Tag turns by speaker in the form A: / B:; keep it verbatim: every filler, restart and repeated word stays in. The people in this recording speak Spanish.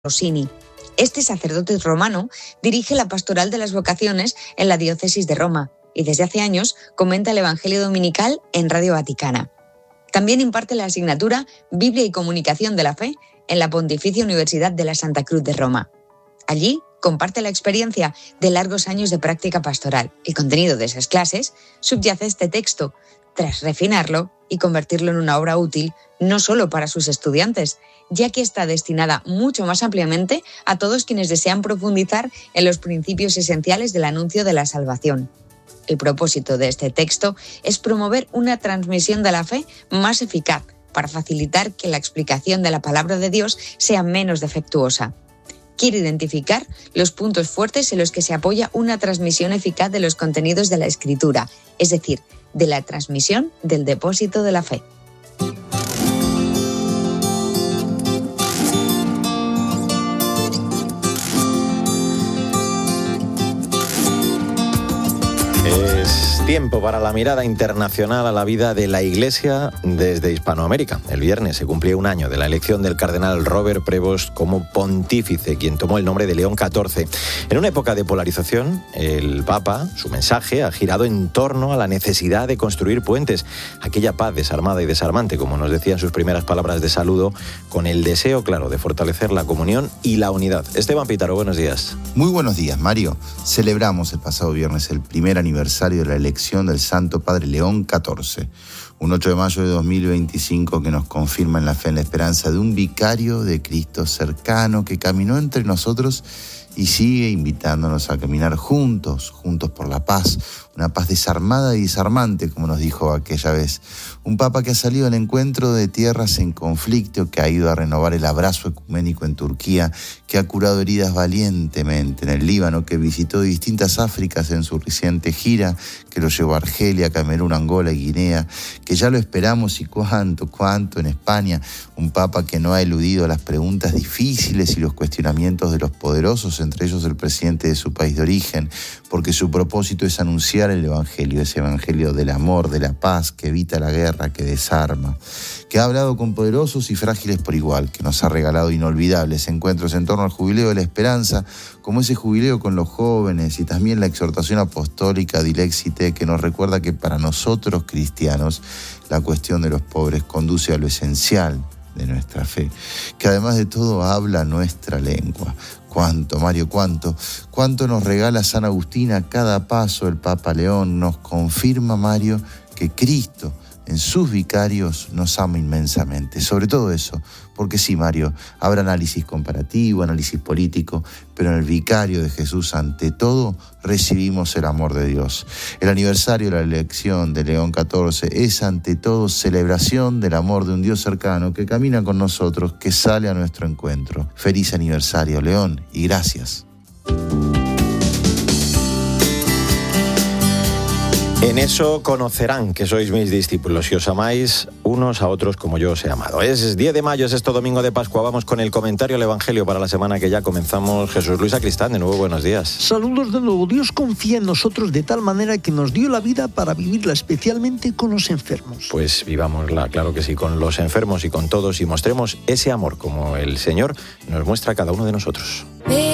A: Rossini. Este sacerdote romano dirige la pastoral de las vocaciones en la diócesis de Roma y desde hace años comenta el Evangelio dominical en Radio Vaticana. También imparte la asignatura Biblia y Comunicación de la Fe en la Pontificia Universidad de la Santa Cruz de Roma. Allí comparte la experiencia de largos años de práctica pastoral. El contenido de esas clases subyace este texto, tras refinarlo y convertirlo en una obra útil no solo para sus estudiantes, ya que está destinada mucho más ampliamente a todos quienes desean profundizar en los principios esenciales del anuncio de la salvación. El propósito de este texto es promover una transmisión de la fe más eficaz para facilitar que la explicación de la palabra de Dios sea menos defectuosa. Quiere identificar los puntos fuertes en los que se apoya una transmisión eficaz de los contenidos de la Escritura, es decir, de la transmisión del depósito de la fe.
B: Es tiempo para la mirada internacional a la vida de la Iglesia desde Hispanoamérica. El viernes se cumplía un año de la elección del cardenal Robert Prevost como pontífice, quien tomó el nombre de León catorce. En una época de polarización, el Papa, su mensaje, ha girado en torno a la necesidad de construir puentes, aquella paz desarmada y desarmante, como nos decían sus primeras palabras de saludo, con el deseo, claro, de fortalecer la comunión y la unidad. Esteban Pítaro, buenos días.
C: Muy buenos días, Mario. Celebramos el pasado viernes el primer aniversario de la elección del Santo Padre León catorce, un ocho de mayo de dos mil veinticinco que nos confirma en la fe, en la esperanza de un vicario de Cristo cercano que caminó entre nosotros y sigue invitándonos a caminar juntos, juntos por la paz, una paz desarmada y desarmante, como nos dijo aquella vez. Un Papa que ha salido al encuentro de tierras en conflicto, que ha ido a renovar el abrazo ecuménico en Turquía, que ha curado heridas valientemente en el Líbano, que visitó distintas Áfricas en su reciente gira, que lo llevó a Argelia, Camerún, Angola y Guinea, que ya lo esperamos y cuánto, cuánto en España. Un Papa que no ha eludido las preguntas difíciles y los cuestionamientos de los poderosos, entre ellos el presidente de su país de origen, porque su propósito es anunciar el Evangelio, ese Evangelio del amor, de la paz, que evita la guerra, que desarma, que ha hablado con poderosos y frágiles por igual, que nos ha regalado inolvidables encuentros en torno al jubileo de la esperanza, como ese jubileo con los jóvenes, y también la exhortación apostólica Dilexite, que nos recuerda que para nosotros cristianos la cuestión de los pobres conduce a lo esencial de nuestra fe, que además de todo habla nuestra lengua. Cuánto, Mario, cuánto, cuánto nos regala San Agustín a cada paso el Papa León. Nos confirma, Mario, que Cristo en sus vicarios nos ama inmensamente. Sobre todo eso, porque sí, Mario, habrá análisis comparativo, análisis político, pero en el vicario de Jesús, ante todo, recibimos el amor de Dios. El aniversario de la elección de León catorce es, ante todo, celebración del amor de un Dios cercano que camina con nosotros, que sale a nuestro encuentro. Feliz aniversario, León, y gracias.
B: En eso conocerán que sois mis discípulos, si os amáis unos a otros como yo os he amado. Es diez de mayo, es esto domingo de Pascua. Vamos con el comentario al Evangelio para la semana que ya comenzamos. Jesús Luis Sacristán, de nuevo, buenos días.
D: Saludos de nuevo. Dios confía en nosotros de tal manera que nos dio la vida para vivirla, especialmente con los enfermos.
B: Pues vivámosla, claro que sí, con los enfermos y con todos, y mostremos ese amor como el Señor nos muestra a cada uno de nosotros.